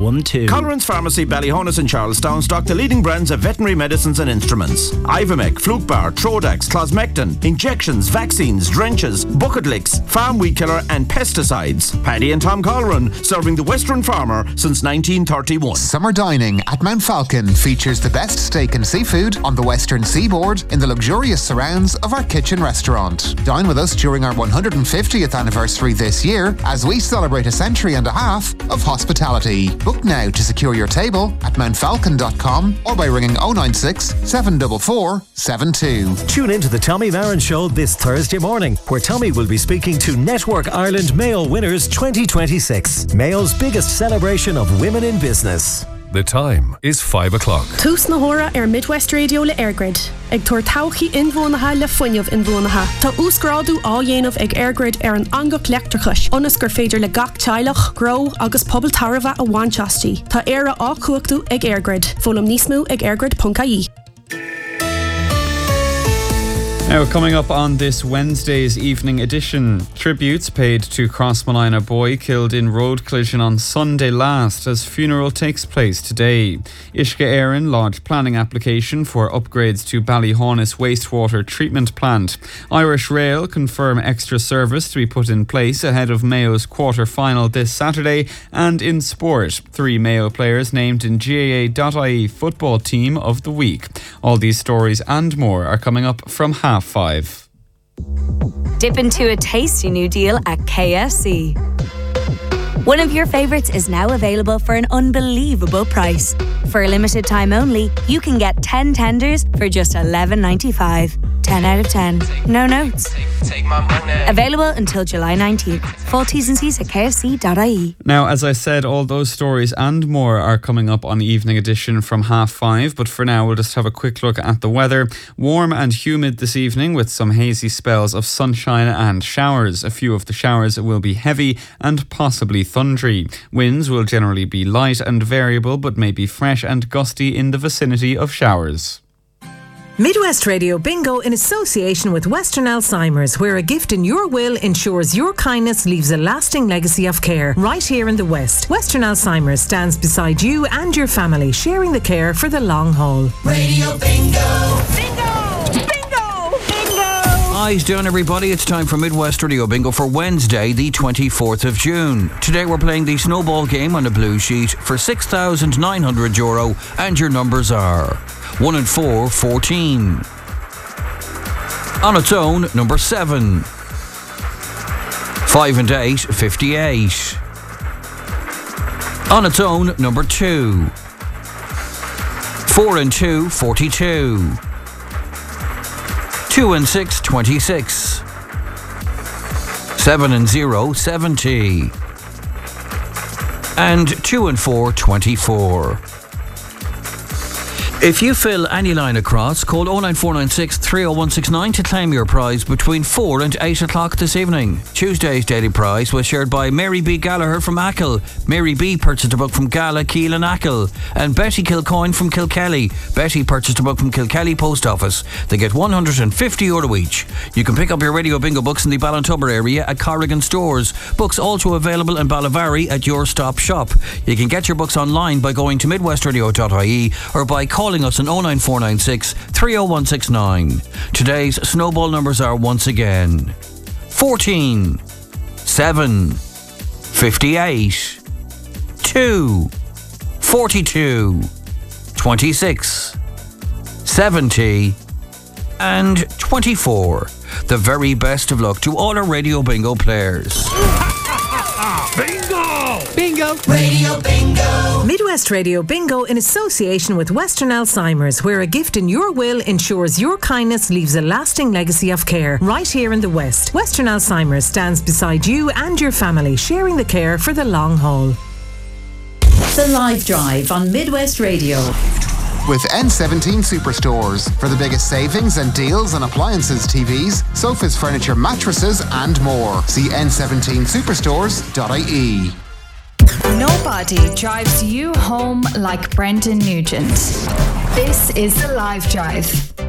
012. Colleran's Pharmacy, Ballyhonus and Charlestown stock the leading brands of veterinary medicines and instruments. Ivomec, Flukebar, Trodax, Closmectin, injections, vaccines, drenches, bucket licks, farm weed killer and pesticides. Paddy and Tom Colleran, serving the Western farmer since 1931. Summer dining at Mount Falcon features the best steak and seafood on the western seaboard in the luxurious surrounds of our kitchen restaurant. Dine with us during our 150th anniversary this year as we celebrate a century and a half of hospitality. Book now to secure your table at mountfalcon.com or by ringing 096 744 72. Tune in to the Tommy Marin Show this Thursday morning, where Tommy will be speaking to Network Ireland Mayo Winners 2026, Mayo's biggest celebration of women in business. The time is 5 o'clock. Tús na hora Midwest Radio le Airgrid. Ag tuair tauchaí inmhónatha le fuinneamh inmhónatha. Tá úscrádu á dhéanamh ag Airgrid an angach leachtrachais. Onas gur féidir le gach teilech, gro agus pobl tarva a bhainteastí. Tá éire á cuachtú ag Airgrid. Fólam níos mú ag airgrid.ie. Now, coming up on this Wednesday's evening edition, tributes paid to Crossmolina boy killed in road collision on Sunday last as funeral takes place today. Uisce Éireann lodged planning application for upgrades to Ballyhonus wastewater treatment plant. Irish Rail confirm extra service to be put in place ahead of Mayo's quarter-final this Saturday. And in sport, 3 Mayo players named in GAA.ie Football Team of the Week. All these stories and more are coming up from 5:30. Dip into a tasty new deal at KFC. One of your favourites is now available for an unbelievable price. For a limited time only, you can get 10 tenders for just $11.95. 10 out of 10. No notes. Available until July 19th. Full T's and C's at kfc.ie. Now, as I said, all those stories and more are coming up on Evening Edition from 5:30. But for now, we'll just have a quick look at the weather. Warm and humid this evening with some hazy spells of sunshine and showers. A few of the showers will be heavy and possibly thundery. Winds will generally be light and variable, but may be fresh and gusty in the vicinity of showers. Midwest Radio Bingo in association with Western Alzheimer's, where a gift in your will ensures your kindness leaves a lasting legacy of care right here in the West. Western Alzheimer's stands beside you and your family, sharing the care for the long haul. Radio Bingo! Bingo! Bingo! Bingo! Eyes down, everybody. It's time for Midwest Radio Bingo for Wednesday, the 24th of June. Today we're playing the snowball game on a blue sheet for €6,900, and your numbers are 1 and 4, 14. On its own, number 7. 5 and 8, 58. On its own, number 2. 4 and 2, 42. 2 and 6, 26. 7 and 0, 70. And 2 and 4, 24. If you fill any line across, call 09496 30169 to claim your prize between 4 and 8 o'clock this evening. Tuesday's daily prize was shared by Mary B. Gallagher from Achill. Mary B. purchased a book from Gala, Keele and Achill. And Betty Kilcoyne from Kilkelly. Betty purchased a book from Kilkelly Post Office. They get €150 each. You can pick up your Radio Bingo books in the Ballintubber area at Corrigan Stores. Books also available in Ballyvarry at Your Stop Shop. You can get your books online by going to midwestradio.ie or by calling us on 09496 30169. Today's snowball numbers are once again 14, 7, 58, 2, 42, 26, 70 and 24. The very best of luck to all our Radio Bingo players. Bingo! Bingo! Radio Bingo! Midwest Radio Bingo in association with Western Alzheimer's, where a gift in your will ensures your kindness leaves a lasting legacy of care right here in the West. Western Alzheimer's stands beside you and your family, sharing the care for the long haul. The Live Drive on Midwest Radio. With N17 Superstores for the biggest savings and deals on appliances, TVs, sofas, furniture, mattresses and more. See n17superstores.ie. Nobody drives you home like Brendan Nugent. This is The Live Drive.